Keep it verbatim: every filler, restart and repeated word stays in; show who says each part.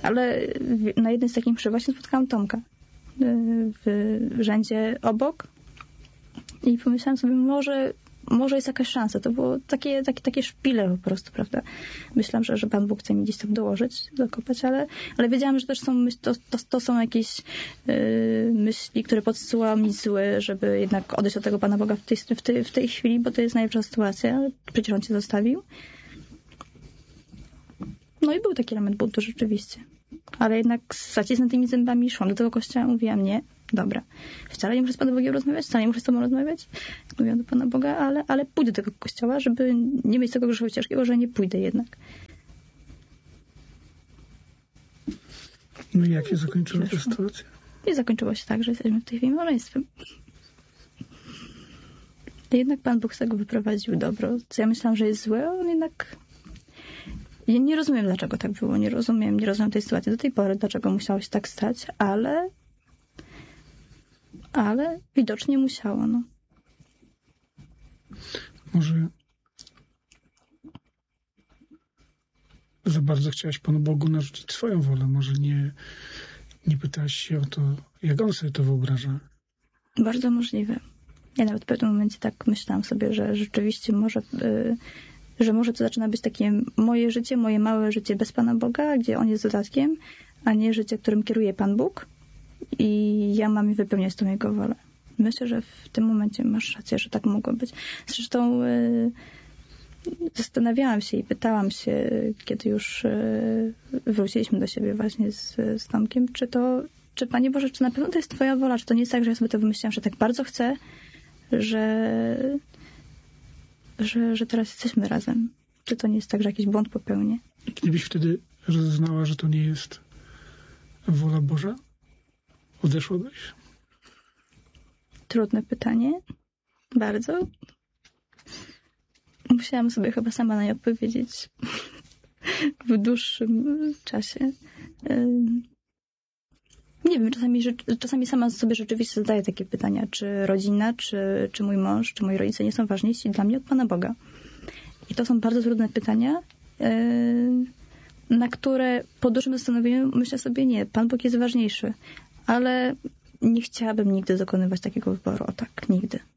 Speaker 1: Ale na jednej z takich mszy właśnie spotkałam Tomka w rzędzie obok i pomyślałam sobie, może, może jest jakaś szansa. To było takie, takie, takie szpile po prostu, prawda? Myślałam, że, że Pan Bóg chce mi gdzieś tam dołożyć, dokopać, ale, ale wiedziałam, że też są myśl, to, to, to są jakieś yy, myśli, które podsyłałam mi złe, żeby jednak odejść od tego Pana Boga w tej, w tej, w tej chwili, bo to jest najlepsza sytuacja. Przecież On cię zostawił. No i był taki element buntu rzeczywiście. Ale jednak z zacisniętymi zębami szłam do tego kościoła i mówiłam, nie, dobra. Wcale nie muszę z Panem Bogiem rozmawiać, wcale nie muszę z Tobą rozmawiać. Mówiłam do Pana Boga, ale, ale pójdę do tego kościoła, żeby nie mieć tego grzechu ciężkiego, że nie pójdę jednak.
Speaker 2: No i jak się zakończyła ta sytuacja?
Speaker 1: I zakończyło się tak, że jesteśmy w tej chwili małżeństwem. I jednak Pan Bóg z tego wyprowadził dobro. Co ja myślałam, że jest złe, a On jednak... Ja nie rozumiem, dlaczego tak było. Nie rozumiem, nie rozumiem tej sytuacji do tej pory, dlaczego musiało się tak stać, ale ale widocznie musiało, no.
Speaker 2: Może za bardzo chciałaś Panu Bogu narzucić swoją wolę. Może nie, nie pytałaś się o to, jak On sobie to wyobraża.
Speaker 1: Bardzo możliwe. Ja nawet w pewnym momencie tak myślałam sobie, że rzeczywiście może... Yy, że może to zaczyna być takie moje życie, moje małe życie bez Pana Boga, gdzie On jest dodatkiem, a nie życie, którym kieruje Pan Bóg i ja mam wypełniać tą Jego wolę. Myślę, że w tym momencie masz rację, że tak mogło być. Zresztą yy, zastanawiałam się i pytałam się, kiedy już yy, wróciliśmy do siebie właśnie z, z Tomkiem, czy to, czy Panie Boże, czy na pewno to jest Twoja wola, czy to nie jest tak, że ja sobie to wymyśliłam, że tak bardzo chcę, że Że, że teraz jesteśmy razem. Czy to nie jest tak, że jakiś błąd popełnię?
Speaker 2: I gdybyś wtedy rozeznała, że to nie jest wola Boża? Odeszłabyś?
Speaker 1: Trudne pytanie. Bardzo. Musiałam sobie chyba sama na nie odpowiedzieć w dłuższym czasie. Nie wiem, czasami, czasami sama sobie rzeczywiście zadaję takie pytania, czy rodzina, czy, czy mój mąż, czy moi rodzice nie są ważniejsi dla mnie od Pana Boga. I to są bardzo trudne pytania, na które po dłuższym zastanowieniu myślę sobie, nie, Pan Bóg jest ważniejszy, ale nie chciałabym nigdy dokonywać takiego wyboru, o tak, nigdy.